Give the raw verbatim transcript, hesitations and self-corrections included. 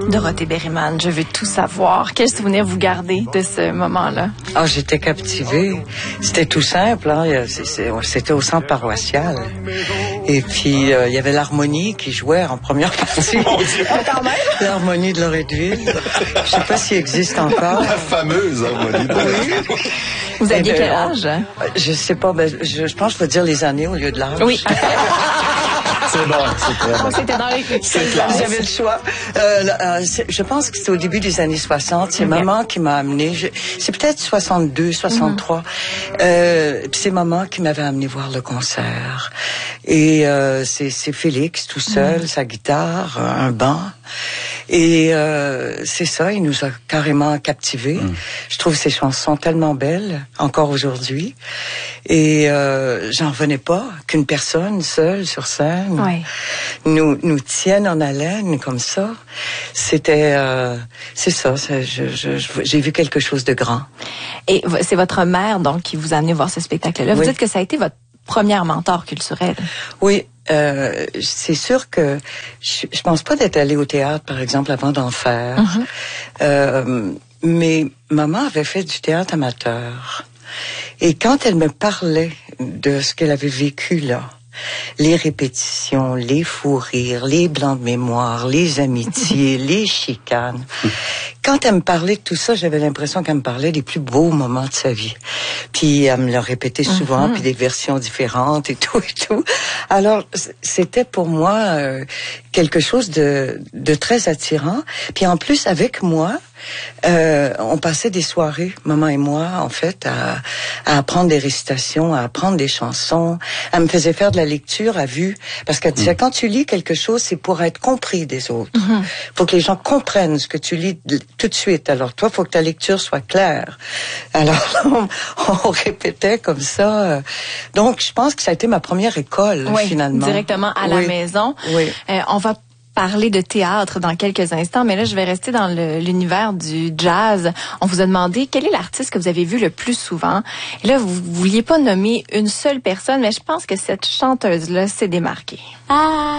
Dorothée Berryman, je veux tout savoir. Quel souvenir vous gardez de ce moment-là? Ah, oh, j'étais captivée. C'était tout simple, hein. C'était au centre paroissial. Et puis, euh, il y avait l'harmonie qui jouait en première partie. L'harmonie de Loretteville. Je sais pas s'il existe encore. La fameuse harmonie de Loretteville. Vous aviez quel âge? Je sais pas, ben, je, je pense que je vais dire les années au lieu de l'âge. Oui. C'est bon, c'est très bon. C'était dans les... C'est clair. Vous avez le choix. Euh, euh, je pense que c'était au début des années soixante. C'est okay. Maman qui m'a amené. Je, c'est peut-être soixante-deux, soixante-trois. Mm-hmm. Euh, c'est maman qui m'avait amené voir le concert. Et euh, c'est, c'est Félix tout seul, mm-hmm. sa guitare, un banc. Et euh, c'est ça, il nous a carrément captivés. Mm. Je trouve ces chansons tellement belles, encore aujourd'hui. Et euh, j'en revenais pas qu'une personne seule sur scène oui. nous nous tienne en haleine comme ça. C'était, euh, c'est ça, c'est, je, je, je, j'ai vu quelque chose de grand. Et c'est votre mère donc qui vous a amené voir ce spectacle-là. Vous oui. dites que ça a été votre première mentor culturelle. Oui. Euh, c'est sûr que je, je pense pas d'être allée au théâtre, par exemple, avant d'en faire. Mm-hmm. Euh, mais maman avait fait du théâtre amateur. Et quand elle me parlait de ce qu'elle avait vécu là, les répétitions, les fous rires, les blancs de mémoire, les amitiés, les chicanes. Quand elle me parlait de tout ça, j'avais l'impression qu'elle me parlait des plus beaux moments de sa vie. Puis elle me le répétait souvent, mm-hmm. puis des versions différentes et tout et tout. Alors c'était pour moi euh, quelque chose de, de très attirant. Puis en plus avec moi, euh, on passait des soirées, maman et moi, en fait, à, à apprendre des récitations, à apprendre des chansons. Elle me faisait faire de la lecture à vue, parce qu'elle disait, mmh. quand tu lis quelque chose, c'est pour être compris des autres. Il mmh. faut que les gens comprennent ce que tu lis tout de suite. Alors toi, il faut que ta lecture soit claire. Alors on, on répétait comme ça. Donc, je pense que ça a été ma première école, oui, finalement. Directement à la oui. maison. Oui. Euh, on va parler de théâtre dans quelques instants, mais là, je vais rester dans le, l'univers du jazz. On vous a demandé quel est l'artiste que vous avez vu le plus souvent. Et là, vous ne vouliez pas nommer une seule personne, mais je pense que cette chanteuse-là s'est démarquée. Ah!